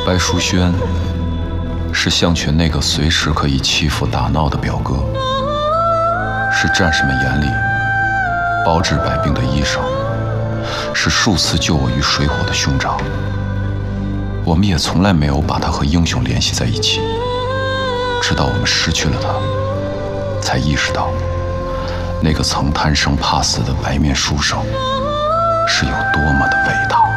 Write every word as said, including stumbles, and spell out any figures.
白淑轩是象群那个随时可以欺负打闹的表哥，是战士们眼里包治百病的医生，是数次救我于水火的兄长。我们也从来没有把他和英雄联系在一起，直到我们失去了他，才意识到那个曾贪生怕死的白面书生是有多么的伟大。